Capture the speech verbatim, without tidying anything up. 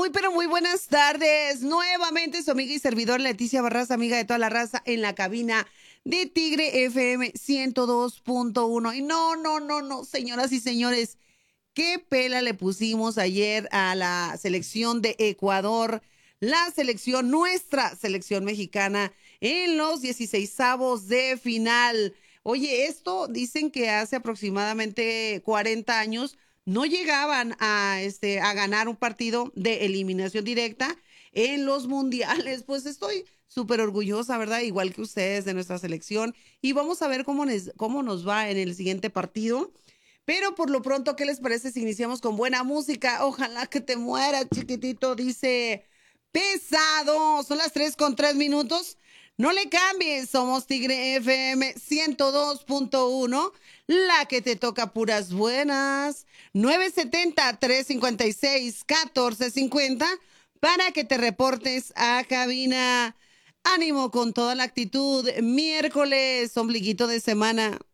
Muy, pero muy buenas tardes. Nuevamente su amiga y servidor Leticia Barraza, amiga de toda la raza, en la cabina de Tigre F M ciento dos punto uno. Y no, no, no, no, señoras y señores, qué pela le pusimos ayer a la selección de Ecuador, la selección, nuestra selección mexicana, en los dieciseisavos de final. Oye, esto dicen que hace aproximadamente cuarenta años no llegaban a, este, a ganar un partido de eliminación directa en los mundiales. Pues estoy súper orgullosa, ¿verdad? Igual que ustedes de nuestra selección. Y vamos a ver cómo, les, cómo nos va en el siguiente partido. Pero por lo pronto, ¿qué les parece si iniciamos con buena música? Ojalá que te mueras, chiquitito, dice Pesado. Son las tres con tres minutos. No le cambies, somos Tigre F M ciento dos punto uno, la que te toca puras buenas. nueve siete cero, tres cinco seis, uno cuatro cinco cero para que te reportes a cabina. Ánimo con toda la actitud. Miércoles, ombliguito de semana.